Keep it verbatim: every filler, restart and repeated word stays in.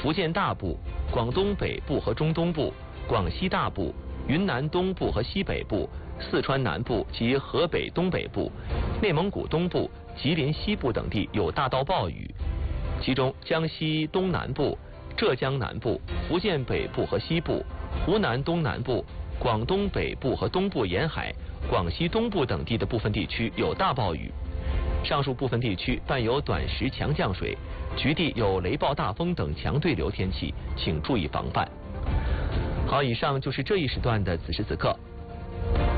福建大部、广东北部和中东部、广西大部、云南东部和西北部、四川南部及河北东北部、内蒙古东部、吉林西部等地有大到暴雨，其中江西东南部、浙江南部、福建北部和西部、湖南东南部、广东北部和东部沿海、广西东部等地的部分地区有大暴雨。上述部分地区伴有短时强降水，局地有雷暴大风等强对流天气，请注意防范。好，以上就是这一时段的此时此刻。